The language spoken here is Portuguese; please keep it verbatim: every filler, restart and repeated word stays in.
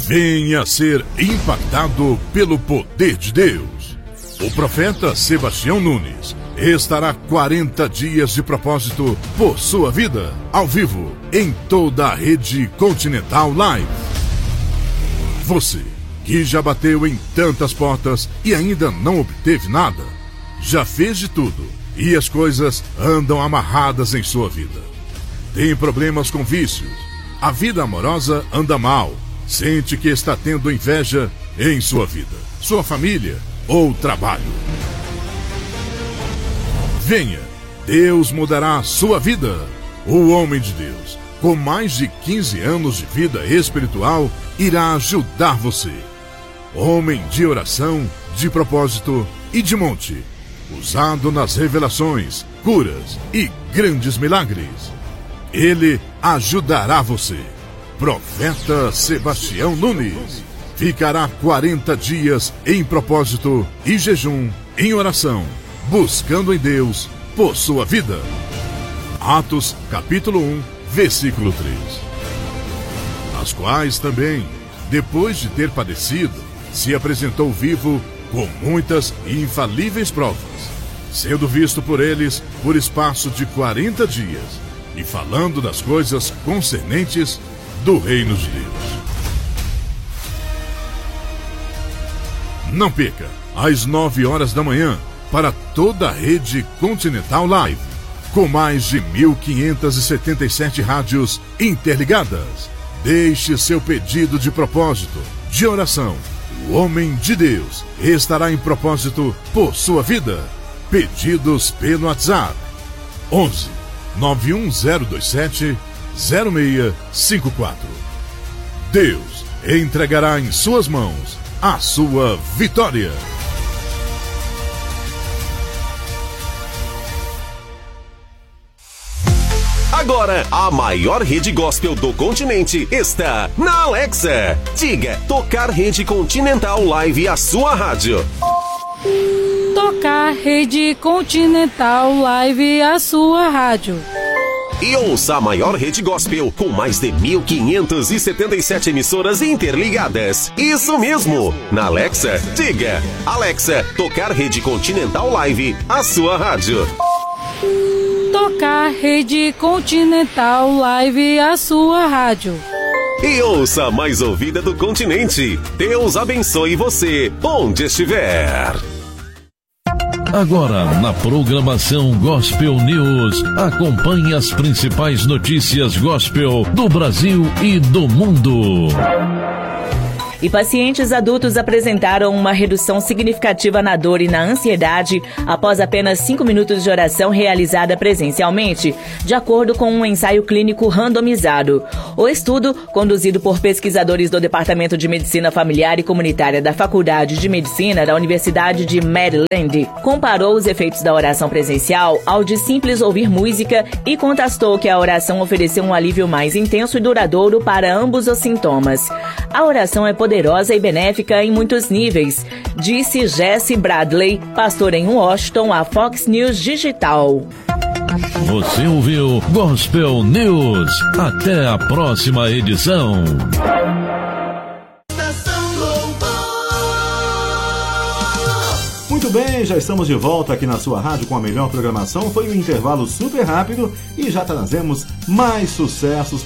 venha ser impactado pelo poder de Deus. O profeta Sebastião Nunes estará quarenta dias de propósito por sua vida, ao vivo, em toda a rede Continental Live. Você que já bateu em tantas portas e ainda não obteve nada, já fez de tudo e as coisas andam amarradas em sua vida. Tem problemas com vícios, a vida amorosa anda mal, sente que está tendo inveja em sua vida, sua família ou trabalho. Venha, Deus mudará a sua vida. O homem de Deus, com mais de quinze anos de vida espiritual, irá ajudar você. Homem de oração, de propósito e de monte, usado nas revelações, curas e grandes milagres. Ele ajudará você. Profeta Sebastião Nunes ficará quarenta dias em propósito e jejum, em oração, buscando em Deus por sua vida. Atos capítulo um, versículo três. As quais também, depois de ter padecido, se apresentou vivo com muitas e infalíveis provas, sendo visto por eles por espaço de quarenta dias, e falando das coisas concernentes do reino de Deus. Não perca, às nove horas da manhã, para toda a rede Continental Live, com mais de mil quinhentas e setenta e sete rádios interligadas. Deixe seu pedido de propósito, de oração. O homem de Deus estará em propósito por sua vida. Pedidos pelo WhatsApp onze, nove um zero dois sete, zero seis cinco quatro. Deus entregará em suas mãos a sua vitória. Agora, a maior rede gospel do continente está na Alexa. Diga, tocar rede Continental Live, a sua rádio. Tocar rede Continental Live, a sua rádio. E ouça a maior rede gospel com mais de mil quinhentas e setenta e sete emissoras interligadas. Isso mesmo! Na Alexa, diga, Alexa, tocar rede Continental Live, a sua rádio. Tocar rede Continental Live, a sua rádio. E ouça a mais ouvida do continente. Deus abençoe você, onde estiver. Agora, na programação Gospel News, acompanhe as principais notícias gospel do Brasil e do mundo. E pacientes adultos apresentaram uma redução significativa na dor e na ansiedade após apenas cinco minutos de oração realizada presencialmente, de acordo com um ensaio clínico randomizado. O estudo, conduzido por pesquisadores do Departamento de Medicina Familiar e Comunitária da Faculdade de Medicina da Universidade de Maryland, comparou os efeitos da oração presencial ao de simples ouvir música e contrastou que a oração ofereceu um alívio mais intenso e duradouro para ambos os sintomas. A oração é poderosa e benéfica em muitos níveis, disse Jesse Bradley, pastor em Washington, à Fox News Digital. Você ouviu Gospel News. Até a próxima edição. Muito bem, já estamos de volta aqui na sua rádio com a melhor programação. Foi um intervalo super rápido e já trazemos mais sucessos